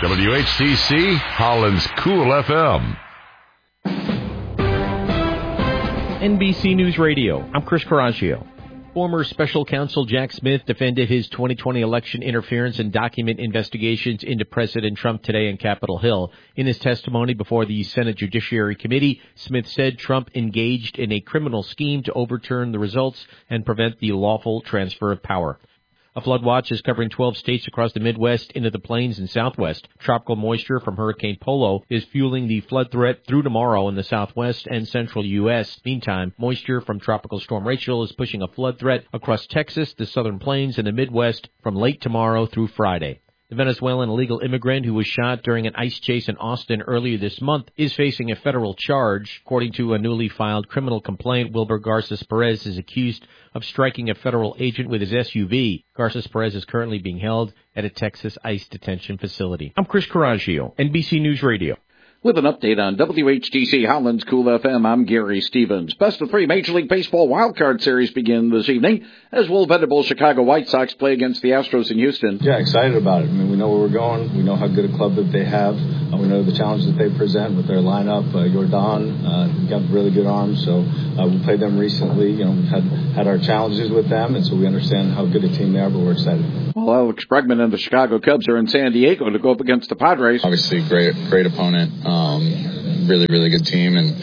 WHTC, Holland's Cool FM. NBC News Radio, I'm Chris Coraggio. Former Special Counsel Jack Smith defended his 2020 election interference and document investigations into President Trump today in Capitol Hill. In his testimony before the Senate Judiciary Committee, Smith said Trump engaged in a criminal scheme to overturn the results and prevent the lawful transfer of power. A flood watch is covering 12 states across the Midwest into the plains and Southwest. Tropical moisture from Hurricane Polo is fueling the flood threat through tomorrow in the Southwest and Central U.S. Meantime, moisture from Tropical Storm Rachel is pushing a flood threat across Texas, the Southern Plains, and the Midwest from late tomorrow through Friday. The Venezuelan illegal immigrant who was shot during an ICE chase in Austin earlier this month is facing a federal charge. According to a newly filed criminal complaint, Wilber Garces Perez is accused of striking a federal agent with his SUV. Garces Perez is currently being held at a Texas ICE detention facility. I'm Chris Coraggio, NBC News Radio. With an update on WHTC Holland's Cool FM, I'm Gary Stevens. Best of three Major League Baseball wildcard series begin this evening as Will Venable Chicago White Sox play against the Astros in Houston. Yeah, excited about it. I mean, we know where we're going. We know how good a club that they have. We know the challenges that they present with their lineup. Jordan, got really good arms, so we played them recently. You know, we've had our challenges with them, and so we understand how good a team they are, but we're excited. Well, Alex Bregman and the Chicago Cubs are in San Diego to go up against the Padres. Obviously, great opponent. Really good team, and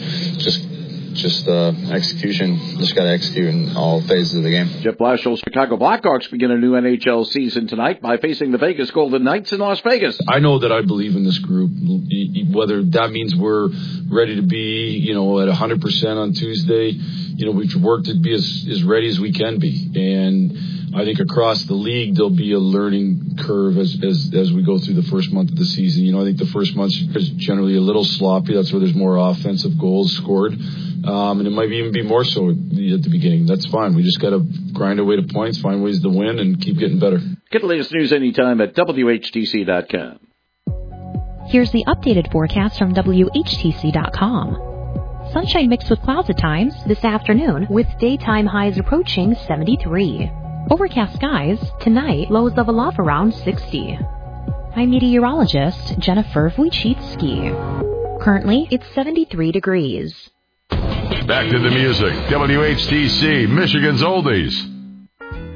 just execution. Just got to execute in all phases of the game. Jeff Blashiell's Chicago Blackhawks begin a new NHL season tonight by facing the Vegas Golden Knights in Las Vegas. I know that I believe in this group, whether that means we're ready to be, at 100% on Tuesday. We've worked to be as ready as we can be, and I think across the league there'll be a learning curve as we go through the first month of the season. I think the first month is generally a little sloppy. That's where there's more offensive goals scored, and it might even be more so at the beginning. That's fine. We just got to grind our way to points, find ways to win, and keep getting better. Get the latest news anytime at WHTC.com. Here's the updated forecast from WHTC.com. Sunshine mixed with clouds at times this afternoon, with daytime highs approaching 73. Overcast skies tonight, lows level off around 60. I'm meteorologist Jennifer Wojcicki. Currently, it's 73 degrees. Back to the music. WHTC, Michigan's Oldies.